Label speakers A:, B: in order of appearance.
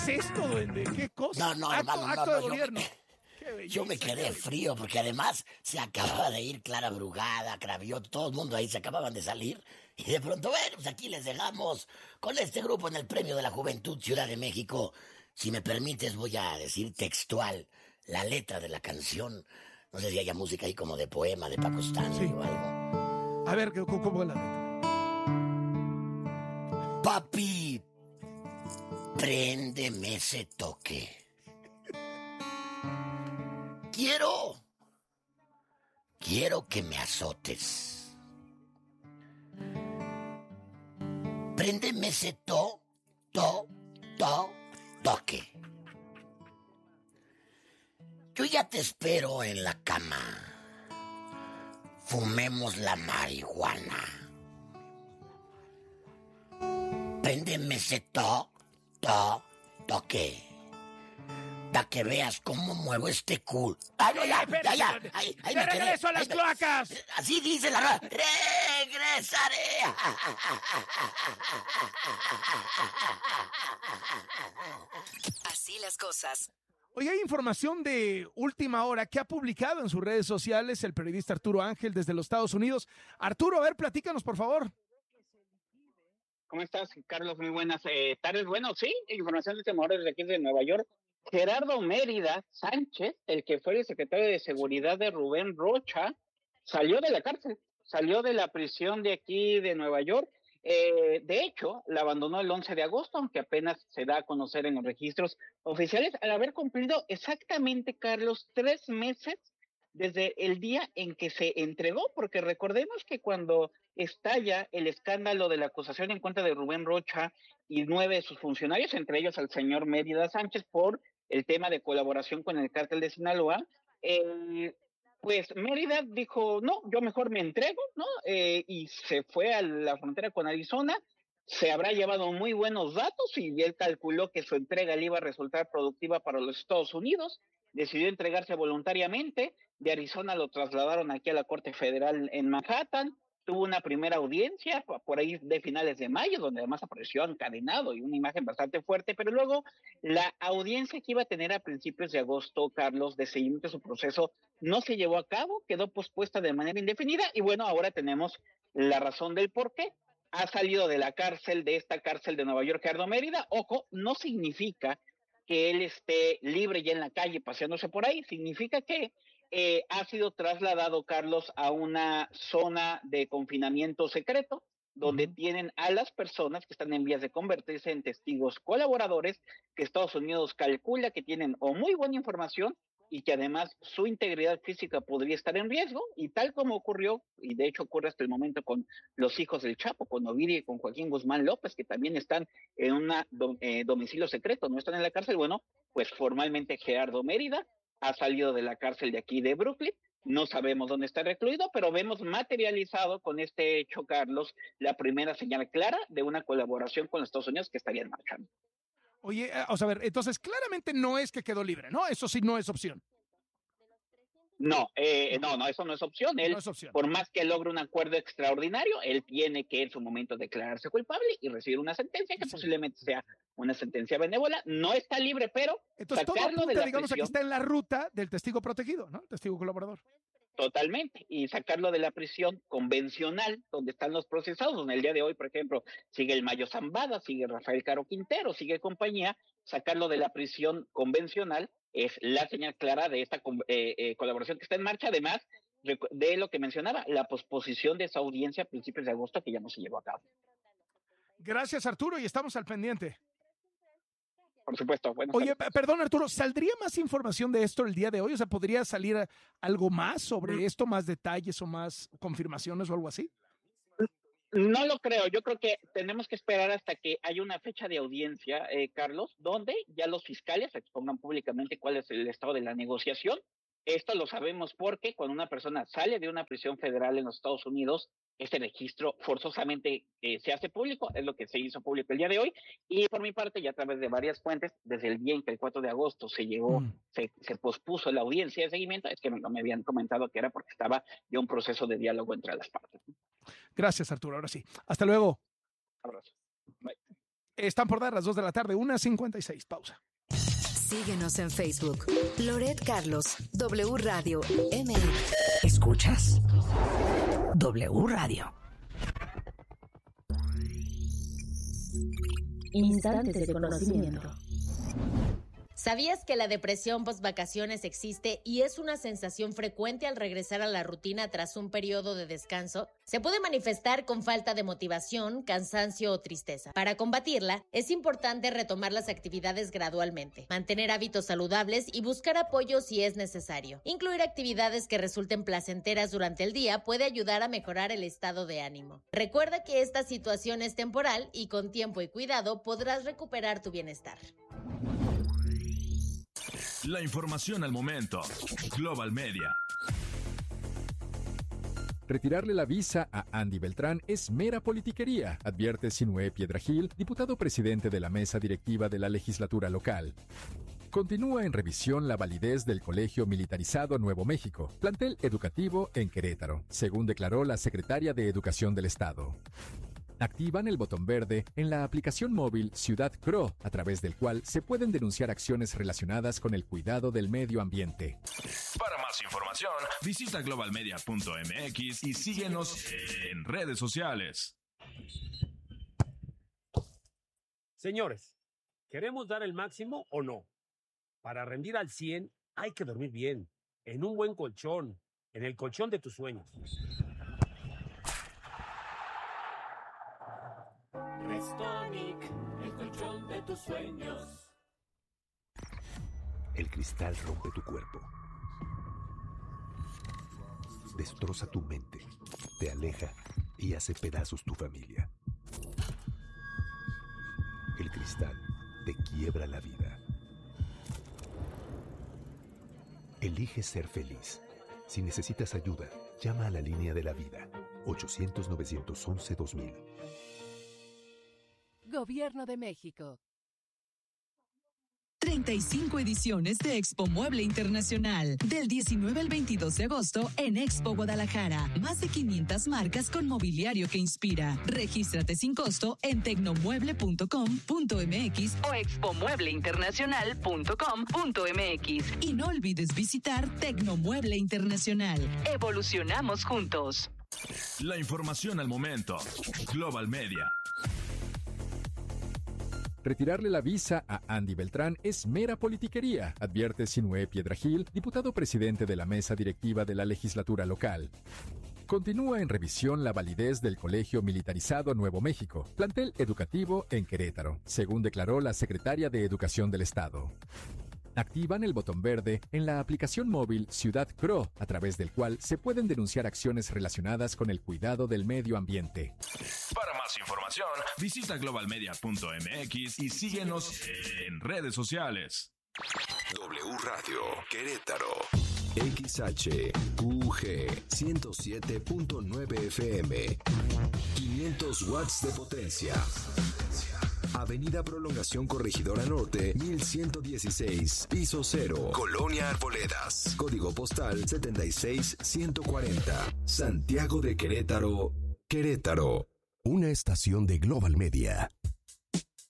A: ¿Qué es esto, duende? ¿Qué cosa?
B: No, hermano,
A: acto de gobierno.
B: Yo me quedé frío porque además se acababa de ir Clara Brugada, Cravioto, todo el mundo ahí se acababan de salir y de pronto, bueno, pues aquí les dejamos con este grupo en el Premio de la Juventud Ciudad de México. Si me permites voy a decir textual la letra de la canción. No sé si haya música ahí como de poema de Paco Stanley o algo.
A: A ver, ¿cómo es la letra?
B: Papi, préndeme ese toque. Quiero que me azotes. Préndeme ese toque. Yo ya te espero en la cama. Fumemos la marihuana. Préndeme ese toque. Para que veas cómo muevo este culo. ¡Ah, no, ya! Ahí
A: ¡De regreso a las cloacas!
B: Así dice la rola. ¡Regresaré!
C: Así las cosas.
A: Hoy hay información de última hora que ha publicado en sus redes sociales el periodista Arturo Ángel desde los Estados Unidos. Arturo, a ver, platícanos, por favor.
D: ¿Cómo estás, Carlos? Muy buenas tardes. Bueno, sí, información de última hora desde aquí de Nueva York. Gerardo Mérida Sánchez, el que fue el secretario de Seguridad de Rubén Rocha, salió de la cárcel, salió de la prisión de aquí de Nueva York. De hecho, la abandonó el 11 de agosto, aunque apenas se da a conocer en los registros oficiales, al haber cumplido exactamente, Carlos, 3 meses desde el día en que se entregó, porque recordemos que cuando estalla el escándalo de la acusación en contra de Rubén Rocha y 9 de sus funcionarios, entre ellos al señor Mérida Sánchez, por el tema de colaboración con el cártel de Sinaloa, pues Mérida dijo, no, yo mejor me entrego, ¿no? Y se fue a la frontera con Arizona, se habrá llevado muy buenos datos y él calculó que su entrega le iba a resultar productiva para los Estados Unidos, decidió entregarse voluntariamente, de Arizona lo trasladaron aquí a la Corte Federal en Manhattan, tuvo una primera audiencia por ahí de finales de mayo, donde además apareció encadenado y una imagen bastante fuerte, pero luego la audiencia que iba a tener a principios de agosto, Carlos, de seguimiento de su proceso, no se llevó a cabo, quedó pospuesta de manera indefinida y bueno, ahora tenemos la razón del por qué. Ha salido de la cárcel, de esta cárcel de Nueva York, Gerardo Mérida. Ojo, no significa que él esté libre ya en la calle paseándose por ahí, significa que ha sido trasladado, Carlos, a una zona de confinamiento secreto, donde tienen a las personas que están en vías de convertirse en testigos colaboradores, que Estados Unidos calcula que tienen o muy buena información y que además su integridad física podría estar en riesgo, y tal como ocurrió, y de hecho ocurre hasta el momento con los hijos del Chapo, con Ovidio y con Joaquín Guzmán López, que también están en un domicilio secreto, no están en la cárcel, bueno, pues formalmente Gerardo Mérida ha salido de la cárcel de aquí de Brooklyn, no sabemos dónde está recluido, pero vemos materializado con este hecho, Carlos, la primera señal clara de una colaboración con los Estados Unidos que estaría en marcha.
A: Oye, o sea, a ver, entonces claramente no es que quedó libre, ¿no? Eso sí no es opción.
D: No, eso no es opción. Él,
A: no es opción.
D: Por más que logre un acuerdo extraordinario, él tiene que en su momento declararse culpable y recibir una sentencia que posiblemente sea una sentencia benévola. No está libre, pero
A: entonces todo apunta, digamos, aquí está en la ruta del testigo protegido, ¿no? El testigo colaborador.
D: Totalmente, y sacarlo de la prisión convencional, donde están los procesados, donde el día de hoy, por ejemplo, sigue el Mayo Zambada, sigue Rafael Caro Quintero, sigue compañía, sacarlo de la prisión convencional es la señal clara de esta colaboración que está en marcha, además de lo que mencionaba, la posposición de esa audiencia a principios de agosto que ya no se llevó a cabo.
A: Gracias, Arturo, y estamos al pendiente.
D: Por supuesto.
A: Oye, perdón, Arturo, ¿saldría más información de esto el día de hoy? O sea, ¿podría salir algo más sobre esto, más detalles o más confirmaciones o algo así?
D: No lo creo. Yo creo que tenemos que esperar hasta que haya una fecha de audiencia, Carlos, donde ya los fiscales expongan públicamente cuál es el estado de la negociación. Esto lo sabemos porque cuando una persona sale de una prisión federal en los Estados Unidos, este registro forzosamente se hace público, es lo que se hizo público el día de hoy, y por mi parte, ya a través de varias fuentes, desde el día en que el 4 de agosto se llegó, se pospuso la audiencia de seguimiento, es que me habían comentado que era porque estaba ya un proceso de diálogo entre las partes.
A: Gracias, Arturo, ahora sí. Hasta luego.
D: Abrazo. Bye.
A: Están por dar las 2 de la tarde, 1:56. Pausa.
C: Síguenos en Facebook. Loret Carlos, W Radio MX.
B: ¿Escuchas? W Radio.
E: Instantes de conocimiento.
F: ¿Sabías que la depresión post-vacaciones existe y es una sensación frecuente al regresar a la rutina tras un periodo de descanso? Se puede manifestar con falta de motivación, cansancio o tristeza. Para combatirla, es importante retomar las actividades gradualmente, mantener hábitos saludables y buscar apoyo si es necesario. Incluir actividades que resulten placenteras durante el día puede ayudar a mejorar el estado de ánimo. Recuerda que esta situación es temporal y con tiempo y cuidado podrás recuperar tu bienestar.
G: La información al momento. Global Media.
H: Retirarle la visa a Andy Beltrán es mera politiquería, advierte Sinué Piedrahil, diputado presidente de la mesa directiva de la legislatura local. Continúa en revisión la validez del Colegio Militarizado Nuevo México, plantel educativo en Querétaro, según declaró la secretaria de Educación del Estado. Activan el botón verde en la aplicación móvil Ciudad CRO, a través del cual se pueden denunciar acciones relacionadas con el cuidado del medio ambiente.
G: Para más información, visita globalmedia.mx y síguenos en redes sociales.
I: Señores, ¿queremos dar el máximo o no? Para rendir al 100 hay que dormir bien, en un buen colchón, en el colchón de tus sueños.
J: Restonic, el colchón de tus sueños.
K: El cristal rompe tu cuerpo, destroza tu mente, te aleja y hace pedazos tu familia. El cristal te quiebra la vida. Elige ser feliz. Si necesitas ayuda, llama a la línea de la vida, 800-911-2000.
L: Gobierno de México.
M: 35 ediciones de Expo Mueble Internacional, del 19 al 22 de agosto en Expo Guadalajara. Más de 500 marcas con mobiliario que inspira. Regístrate sin costo en tecnomueble.com.mx o expomuebleinternacional.com.mx. Y no olvides visitar Tecnomueble Internacional. Evolucionamos juntos.
G: La información al momento. Global Media.
H: Retirarle la visa a Andy Beltrán es mera politiquería, advierte Sinué Piedrahil, diputado presidente de la mesa directiva de la legislatura local. Continúa en revisión la validez del Colegio Militarizado Nuevo México, plantel educativo en Querétaro, según declaró la secretaria de Educación del Estado. Activan el botón verde en la aplicación móvil Ciudad CRO, a través del cual se pueden denunciar acciones relacionadas con el cuidado del medio ambiente.
G: Para más información, visita globalmedia.mx y síguenos en redes sociales.
N: W Radio Querétaro. XHUG 107.9 FM. 500 watts de potencia. Avenida Prolongación Corregidora Norte, 1116, piso 0, Colonia Arboledas, código postal 76140, Santiago de Querétaro, Querétaro.
O: Una estación de Global Media.